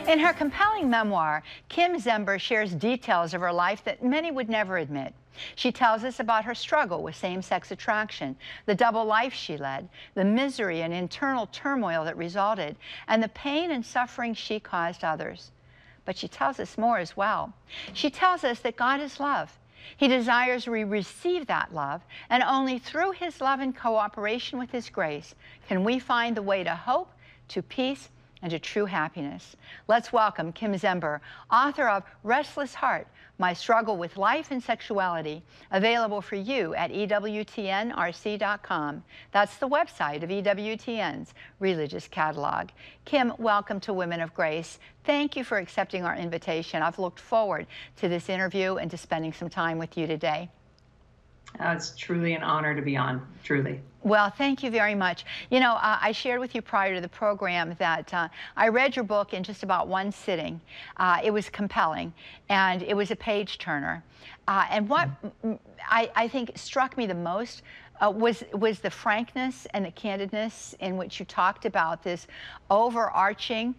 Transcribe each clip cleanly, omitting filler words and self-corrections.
In her compelling memoir, Kim Zember shares details of her life that many would never admit. She tells us about her struggle with same-sex attraction, the double life she led, the misery and internal turmoil that resulted, and the pain and suffering she caused others. But she tells us more as well. She tells us that God is love. He desires we receive that love, and only through His love and cooperation with His grace can we find the way to hope, to peace, and to true happiness. Let's welcome Kim Zember, author of Restless Heart, My Struggle with Life and Sexuality, available for you at EWTNRC.com. That's the website of EWTN's religious catalog. Kim, welcome to Women of Grace. Thank you for accepting our invitation. I've looked forward to this interview and to spending some time with you today. It's truly an honor to be on, truly. Well, thank you very much. You know, I shared with you prior to the program that I read your book in just about one sitting. It was compelling, and it was a page-turner. And what I think struck me the most was the frankness and the candidness in which you talked about this overarching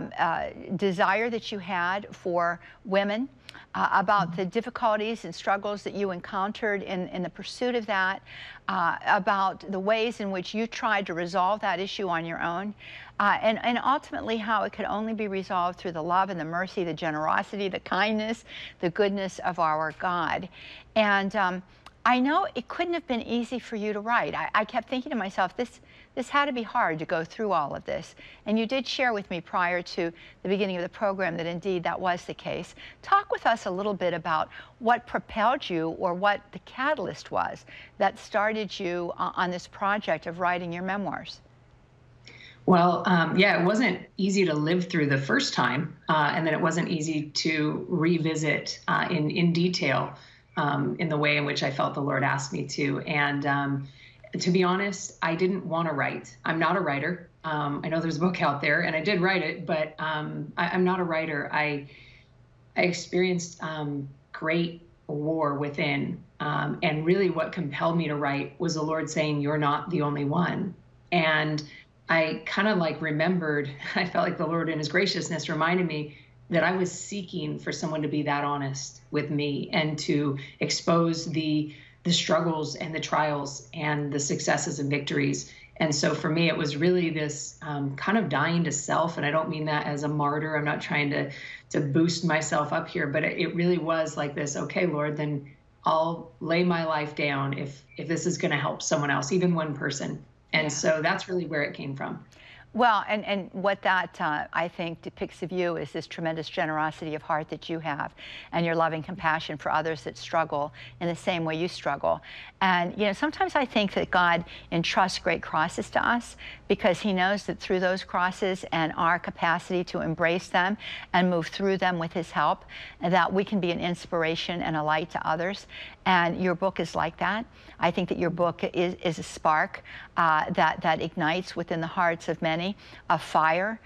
desire that you had for women, about the difficulties and struggles that you encountered in the pursuit of that, about the ways in which you tried to resolve that issue on your own, and ultimately how it could only be resolved through the love and the mercy, the generosity, the kindness, the goodness of our God. And I know it couldn't have been easy for you to write. I kept thinking to myself, this had to be hard to go through all of this. And you did share with me prior to the beginning of the program that indeed that was the case. Talk with us a little bit about what propelled you, or what the catalyst was that started you on this project of writing your memoirs. Well, yeah, it wasn't easy to live through the first time, and then it wasn't easy to revisit in detail in the way in which I felt the Lord asked me to. And to be honest, I didn't want to write. I'm not a writer. I know there's a book out there, and I did write it, but I'm not a writer. I experienced great war within, and really what compelled me to write was the Lord saying, "You're not the only one." And I kind of like remembered, I felt like the Lord in His graciousness reminded me that I was seeking for someone to be that honest with me and to expose the struggles and the trials and the successes and victories. And so for me, it was really this kind of dying to self. And I don't mean that as a martyr. I'm not trying to boost myself up here, but it really was like this, okay, Lord, then I'll lay my life down if this is going to help someone else, even one person. And so that's really where it came from. Well, and what that, I think, depicts of you is this tremendous generosity of heart that you have, and your loving compassion for others that struggle in the same way you struggle. And, you know, sometimes I think that God entrusts great crosses to us because He knows that through those crosses and our capacity to embrace them and move through them with His help, that we can be an inspiration and a light to others. And your book is like that. I think that your book is a spark that ignites within the hearts of many a fire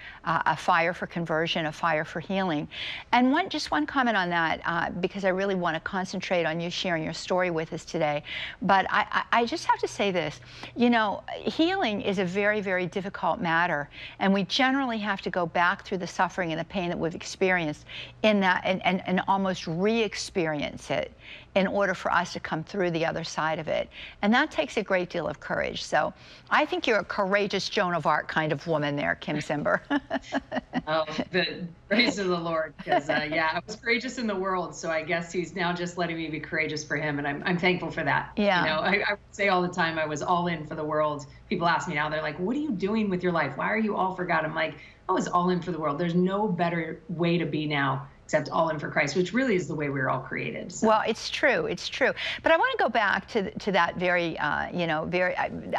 for conversion, a fire for healing. And just one comment on that, because I really want to concentrate on you sharing your story with us today. But I just have to say this, you know, healing is a very, very difficult matter, and we generally have to go back through the suffering and the pain that we've experienced in that and almost re-experience it in order for us to come through the other side of it. And that takes a great deal of courage. So I think you're a courageous Joan of Arc kind of woman there, Kim Zember. Oh, the praise of the Lord. Because, yeah, I was courageous in the world, so I guess He's now just letting me be courageous for Him, and I'm thankful for that. Yeah. You know, I would say all the time I was all in for the world. People ask me now, they're like, what are you doing with your life? Why are you all for God? I'm like, I was all in for the world. There's no better way to be now except all in for Christ, which really is the way we were all created. So. Well, it's true, it's true. But I want to go back to that very, you know,